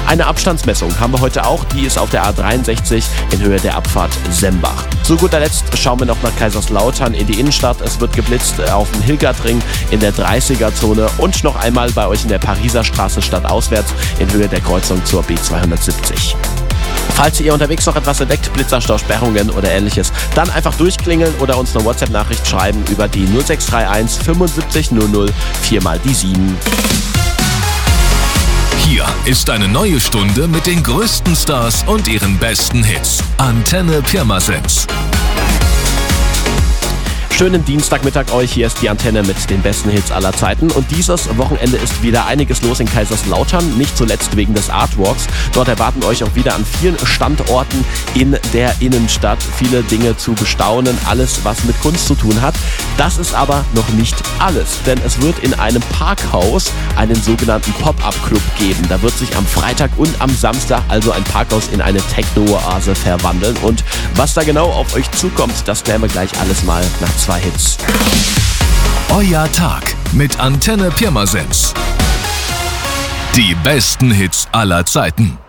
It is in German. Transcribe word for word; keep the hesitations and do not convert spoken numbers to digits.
Eine Abstandsmessung haben wir heute auch, die ist auf der A dreiundsechzig in Höhe der Abfahrt Sembach. Zu guter Letzt schauen wir noch nach Kaiserslautern in die Innenstadt. Es wird geblitzt auf dem Hilgertring in der dreißiger-Zone und noch einmal bei euch in der Pariser Straße stadtauswärts in Höhe der Kreuzung zur B zweihundertsiebzig. Falls ihr unterwegs noch etwas entdeckt, Blitzerstau, Sperrungen oder ähnliches, dann einfach durchklingeln oder uns eine WhatsApp-Nachricht schreiben über die null sechs drei eins fünfundsiebzig null null vier mal die sieben. Hier ist eine neue Stunde mit den größten Stars und ihren besten Hits. Antenne Pirmasens. Schönen Dienstagmittag euch, hier ist die Antenne mit den besten Hits aller Zeiten und dieses Wochenende ist wieder einiges los in Kaiserslautern, nicht zuletzt wegen des Artwalks. Dort erwarten euch auch wieder an vielen Standorten in der Innenstadt viele Dinge zu bestaunen, alles was mit Kunst zu tun hat. Das ist aber noch nicht alles, denn es wird in einem Parkhaus einen sogenannten Pop-Up-Club geben. Da wird sich am Freitag und am Samstag also ein Parkhaus in eine Techno-Oase verwandeln und was da genau auf euch zukommt, das klären wir gleich alles mal nach zwei Hits. Euer Tag mit Antenne Pirmasens. Die besten Hits aller Zeiten.